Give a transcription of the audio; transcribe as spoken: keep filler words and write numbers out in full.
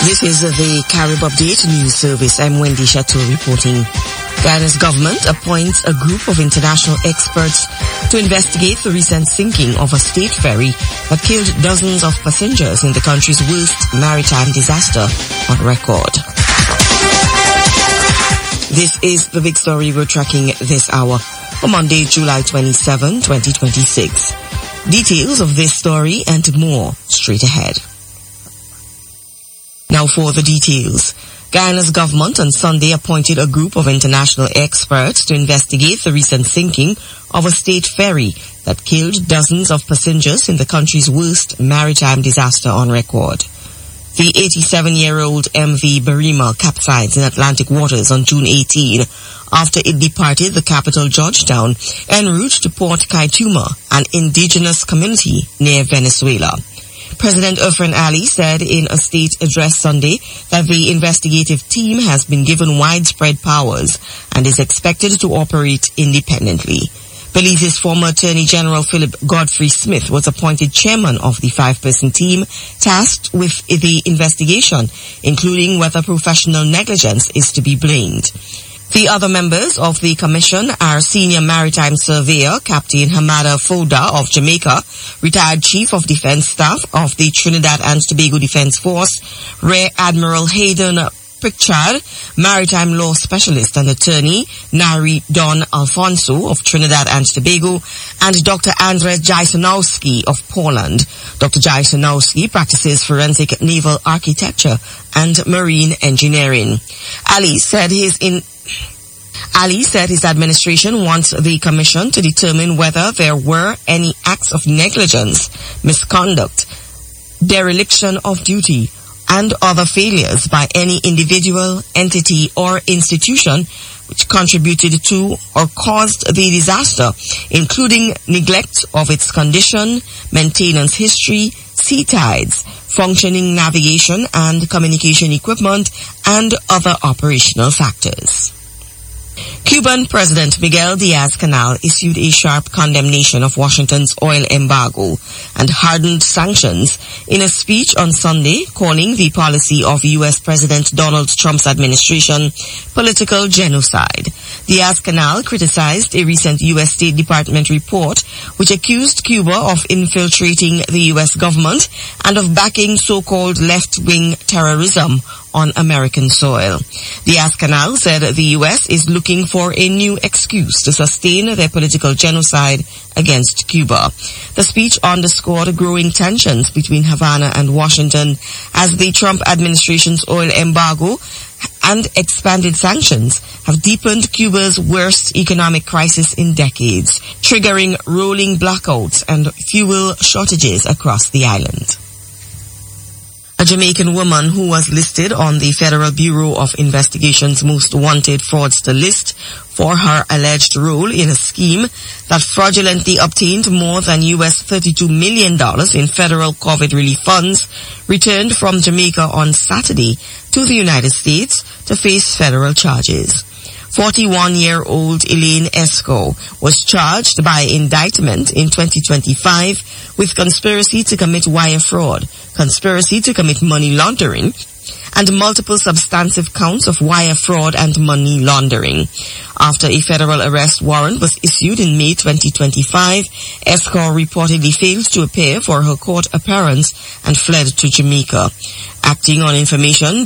This is the Carib Update News Service. I'm Wendy Chateau reporting. Ghana's government appoints a group of international experts to investigate the recent sinking of a state ferry that killed dozens of passengers in the country's worst maritime disaster on record. This is the big story we're tracking this hour for Monday, July twenty-seventh, twenty twenty-six. Details of this story and more straight ahead. Now for the details. Guyana's government on Sunday appointed a group of international experts to investigate the recent sinking of a state ferry that killed dozens of passengers in the country's worst maritime disaster on record. The eighty-seven-year-old M V Barima capsized in Atlantic waters on June eighteenth after it departed the capital Georgetown en route to Port Kaituma, an indigenous community near Venezuela. President Irfaan Ali said in a state address Sunday that the investigative team has been given widespread powers and is expected to operate independently. Belize's former Attorney General Philip Godfrey Smith was appointed chairman of the five-person team tasked with the investigation, including whether professional negligence is to be blamed. The other members of the commission are Senior Maritime Surveyor Captain Hamada Foda of Jamaica, retired Chief of Defense Staff of the Trinidad and Tobago Defense Force, Rear Admiral Hayden Pritchard, Maritime Law Specialist and Attorney Nari Don Alfonso of Trinidad and Tobago, and Doctor Andrzej Jasonowski of Poland. Doctor Jasonowski practices forensic naval architecture and marine engineering. Ali said his in Ali said his administration wants the commission to determine whether there were any acts of negligence, misconduct, dereliction of duty, and other failures by any individual, entity, or institution which contributed to or caused the disaster, including neglect of its condition, maintenance history, sea tides, functioning navigation and communication equipment, and other operational factors. Cuban President Miguel Diaz-Canel issued a sharp condemnation of Washington's oil embargo and hardened sanctions in a speech on Sunday, calling the policy of U S President Donald Trump's administration political genocide. Diaz-Canel criticized a recent U S State Department report which accused Cuba of infiltrating the U S government and of backing so-called left-wing terrorism on American soil. Diaz-Canel said the U S is looking for a new excuse to sustain their political genocide against Cuba. The speech underscored growing tensions between Havana and Washington as the Trump administration's oil embargo and expanded sanctions have deepened Cuba's worst economic crisis in decades, triggering rolling blackouts and fuel shortages across the island. A Jamaican woman who was listed on the Federal Bureau of Investigation's most wanted fraudster list for her alleged role in a scheme that fraudulently obtained more than U S thirty-two million dollars in federal COVID relief funds returned from Jamaica on Saturday to the United States to face federal charges. forty-one-year-old Elaine Esco was charged by indictment in twenty twenty-five with conspiracy to commit wire fraud, conspiracy to commit money laundering, and multiple substantive counts of wire fraud and money laundering. After a federal arrest warrant was issued in May twenty twenty-five, Esco reportedly failed to appear for her court appearance and fled to Jamaica. Acting on information